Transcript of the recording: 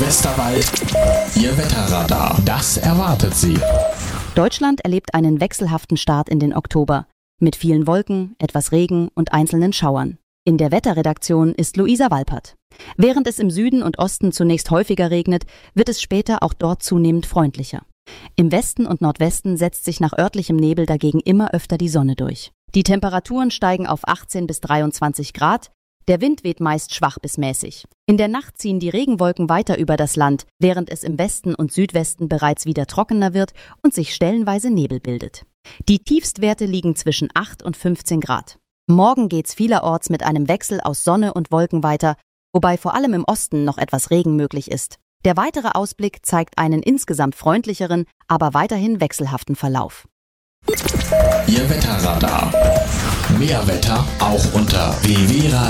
Westerwald, Ihr Wetterradar. Das erwartet Sie. Deutschland erlebt einen wechselhaften Start in den Oktober. Mit vielen Wolken, etwas Regen und einzelnen Schauern. In der Wetterredaktion ist Luisa Walpert. Während es im Süden und Osten zunächst häufiger regnet, wird es später auch dort zunehmend freundlicher. Im Westen und Nordwesten setzt sich nach örtlichem Nebel dagegen immer öfter die Sonne durch. Die Temperaturen steigen auf 18 bis 23 Grad. Der Wind weht meist schwach bis mäßig. In der Nacht ziehen die Regenwolken weiter über das Land, während es im Westen und Südwesten bereits wieder trockener wird und sich stellenweise Nebel bildet. Die Tiefstwerte liegen zwischen 8 und 15 Grad. Morgen geht's vielerorts mit einem Wechsel aus Sonne und Wolken weiter, wobei vor allem im Osten noch etwas Regen möglich ist. Der weitere Ausblick zeigt einen insgesamt freundlicheren, aber weiterhin wechselhaften Verlauf. Ihr Wetterradar. Mehr Wetter auch unter www.radiow-radar.de.